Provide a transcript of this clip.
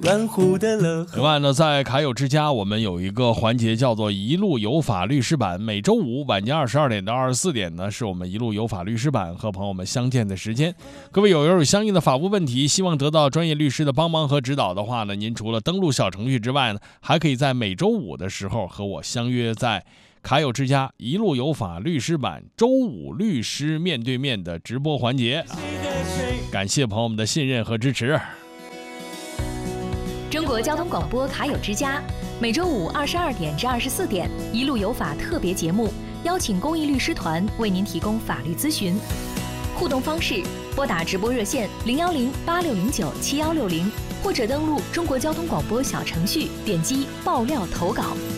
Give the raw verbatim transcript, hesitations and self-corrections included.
蓝湖的乐另外呢，在卡友之家，我们有一个环节叫做一路有法律师版，每周五晚间二十二点到二十四点呢，是我们一路有法律师版和朋友们相见的时间。各位友友有相应的法务问题，希望得到专业律师的帮忙和指导的话呢，您除了登录小程序之外呢，还可以在每周五的时候和我相约在卡友之家一路有法律师版周五律师面对面的直播环节。感谢朋友们的信任和支持。 中国交通广播卡友之家，每周五二十二点至二十四点，一路有法特别节目，邀请公益律师团为您提供法律咨询。互动方式：拨打直播热线零幺零八六零九七幺六零，或者登录中国交通广播小程序，点击爆料投稿。